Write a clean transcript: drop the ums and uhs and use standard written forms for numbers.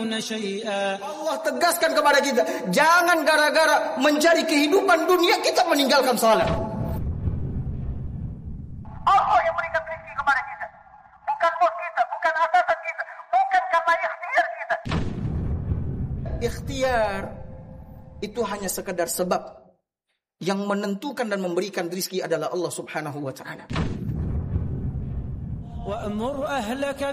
شيئا. Allah tegaskan kepada kita, jangan gara-gara mencari kehidupan dunia kita meninggalkan salat. Allah yang berikan rezeki kepada kita, bukan bos kita, bukan atasan kita, bukan karena ikhtiar kita. Ikhtiar itu hanya sekedar sebab. Yang menentukan dan memberikan rezeki adalah Allah Subhanahu wa taala. وأمر أهلك